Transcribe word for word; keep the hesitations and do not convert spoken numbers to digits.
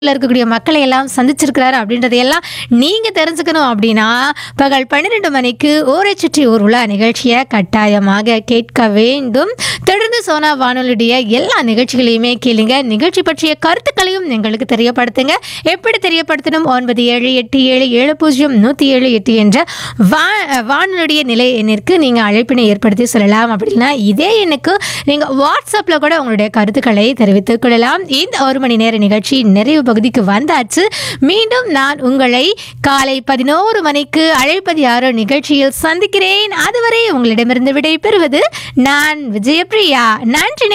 இருக்கக்கூடிய மக்களை எல்லாம் சந்திச்சிருக்கிறாரு அப்படின்றதையெல்லாம் நீங்க தெரிஞ்சுக்கணும் அப்படின்னா பகல் பன்னிரண்டு மணிக்கு ஊரை சுற்றி ஒரு உலா நிகழ்ச்சியை கட்டாயமாக கேட்க வேண்டும். தொடர்ந்து சோனா வானொலியுடைய எல்லா நிகழ்ச்சிகளையுமே கேளுங்க. நிகழ்ச்சி பற்றிய கருத்துக்களையும் எங்களுக்கு தெரியப்படுத்துங்க. எப்படி தெரியப்படுத்தணும்? ஒன்பது ஏழு எட்டு ஏழு ஏழு பூஜ்ஜியம் நூற்றி ஏழு எட்டு என்ற வா வானொலியுடைய நிலை எண்ணிற்கு நீங்கள் அழைப்பினை ஏற்படுத்தி சொல்லலாம். அப்படின்னா இதே எண்ணுக்கு நீங்கள் வாட்ஸ்அப்பில் கூட உங்களுடைய கருத்துக்களை தெரிவித்துக் கொள்ளலாம். இந்த ஒரு மணி நேர நிகழ்ச்சி நிறைவு பகுதிக்கு வந்தாச்சு. மீண்டும் நான் உங்களை காலை பதினோரு மணிக்கு அழைப்பது யாரோ நிகழ்ச்சியில் சந்திக்கிறேன். அதுவரை உங்களிடமிருந்து விடை பெறுவது நான் விஜயபிரியா. நன்றி.